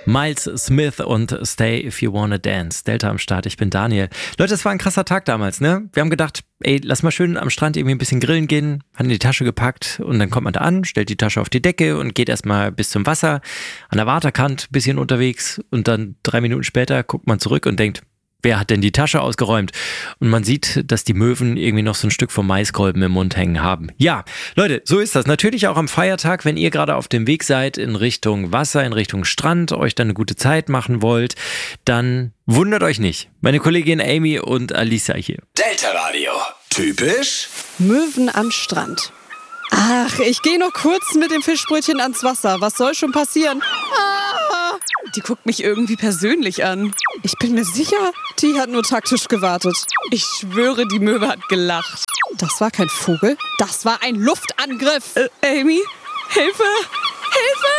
Miles Smith und Stay If You Wanna Dance. Delta am Start, ich bin Daniel. Leute, das war ein krasser Tag damals, ne? Wir haben gedacht, ey, lass mal schön am Strand irgendwie ein bisschen grillen gehen, haben die Tasche gepackt und dann kommt man da an, stellt die Tasche auf die Decke und geht erstmal bis zum Wasser, an der Waterkant ein bisschen unterwegs und dann 3 Minuten später guckt man zurück und denkt, wer hat denn die Tasche ausgeräumt? Und man sieht, dass die Möwen irgendwie noch so ein Stück vom Maiskolben im Mund hängen haben. Ja, Leute, so ist das. Natürlich auch am Feiertag, wenn ihr gerade auf dem Weg seid in Richtung Wasser, in Richtung Strand, euch dann eine gute Zeit machen wollt, dann wundert euch nicht. Meine Kollegin Amy und Alisa hier. Delta Radio. Typisch Möwen am Strand. Ach, ich gehe noch kurz mit dem Fischbrötchen ans Wasser. Was soll schon passieren? Ah, die guckt mich irgendwie persönlich an. Ich bin mir sicher, die hat nur taktisch gewartet. Ich schwöre, die Möwe hat gelacht. Das war kein Vogel, das war ein Luftangriff. Amy, Hilfe! Hilfe!